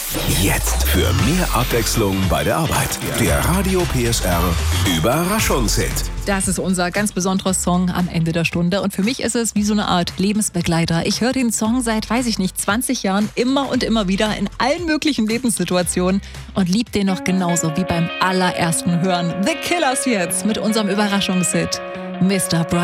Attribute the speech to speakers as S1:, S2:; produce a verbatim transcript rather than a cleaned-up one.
S1: Jetzt für mehr Abwechslung bei der Arbeit. Der Radio P S R Überraschungshit.
S2: Das ist unser ganz besonderer Song am Ende der Stunde. Und für mich ist es wie so eine Art Lebensbegleiter. Ich höre den Song seit, weiß ich nicht, zwanzig Jahren immer und immer wieder in allen möglichen Lebenssituationen und liebe den noch genauso wie beim allerersten Hören. The Killers jetzt mit unserem Überraschungshit Mister Bright.